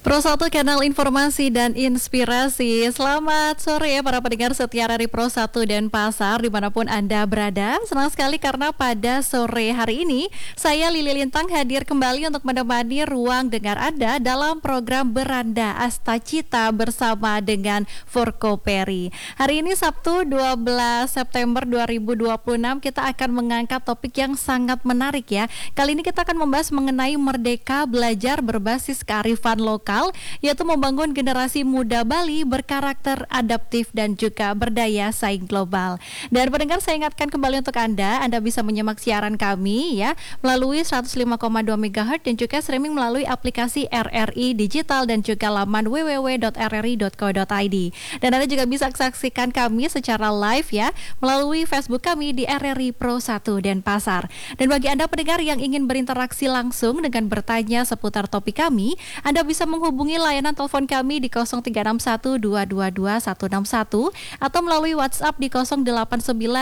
Pro 1 Kanal Informasi dan Inspirasi. Selamat sore ya para pendengar setia dari Pro 1 Denpasar dimanapun Anda berada. Senang sekali karena pada sore hari ini saya Lili Lintang hadir kembali untuk menemani ruang dengar Anda dalam program Beranda Astacita bersama dengan Forkoperi. Hari ini Sabtu 12 September 2026 kita akan mengangkat topik yang sangat menarik ya. Kali ini kita akan membahas mengenai Merdeka Belajar berbasis kearifan lokal, yaitu membangun generasi muda Bali berkarakter adaptif dan juga berdaya saing global. Dan pendengar, saya ingatkan kembali untuk Anda bisa menyimak siaran kami ya melalui 105,2 MHz dan juga streaming melalui aplikasi RRI Digital dan juga laman www.rri.co.id. Dan Anda juga bisa saksikan kami secara live ya melalui Facebook kami di RRI Pro 1 Denpasar. Dan bagi Anda pendengar yang ingin berinteraksi langsung dengan bertanya seputar topik kami, Anda bisa menghubungi layanan telepon kami di 0361 222 161 atau melalui WhatsApp di 089